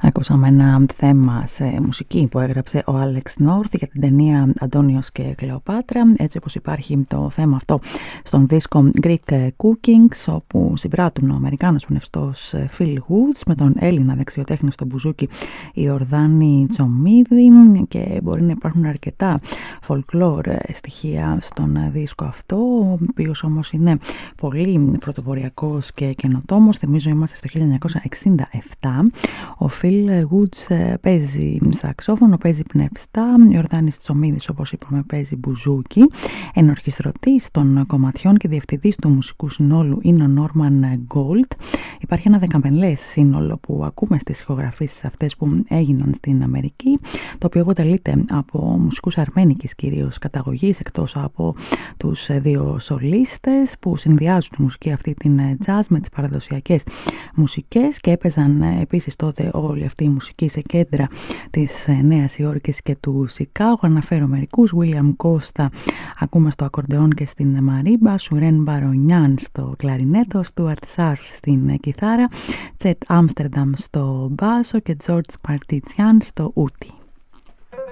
Ακούσαμε ένα θέμα σε μουσική που έγραψε ο Άλεξ Νόρθ για την ταινία Αντώνιος και Κλεοπάτρα, έτσι όπως υπάρχει το θέμα αυτό στον δίσκο Greek Cookings, όπου συμπράττουν ο Αμερικάνος πνευστός Phil Woods με τον Έλληνα δεξιοτέχνη στο μπουζούκι Ιορδάνη Τσομίδη, και μπορεί να υπάρχουν αρκετά folklore στοιχεία στον δίσκο αυτό, ο οποίος όμως είναι πολύ πρωτοποριακός και καινοτόμος. Θυμίζω είμαστε στο 1967. Ο Phil Woods παίζει σαξόφωνο, παίζει πνευστά, ο Ιορδάνης Τσομίδης, όπως είπαμε, παίζει μπουζούκι. Ενορχιστρωτής των κομματιών και διευθυντής του μουσικού συνόλου είναι ο Νόρμαν Γκόλτ. Υπάρχει ένα 10 σύνολο που ακούμε στις ηχογραφήσεις αυτές που έγιναν στην Αμερική, το οποίο αποτελείται από μουσικούς αρμένικης κυρίως καταγωγής, εκτός από τους δύο σολίστες που συνδυάζουν τη μουσική αυτή την jazz με τις παραδοσιακές μουσικές, και έπαιζαν επίσης τότε όλη αυτή η μουσική σε κέντρα της Νέας Υόρκης και του Σικάγο. Αναφέρω μερικούς: William Costa ακούμε στο ακορντεόν και στην μαρίμπα, Σουρέν Μπαρονιάν στο κλαρινέτο, Stuart Sharf στην κιθάρα, Chet Amsterdam στο μπάσο και George Partizan στο ούτι.